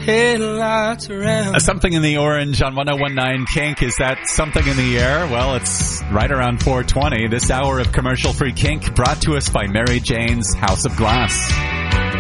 headlights around. Something in the Orange on 101.9 Kink. Is that something in the air? Well, it's right around 4:20. This hour of commercial-free Kink brought to us by Mary Jane's House of Glass.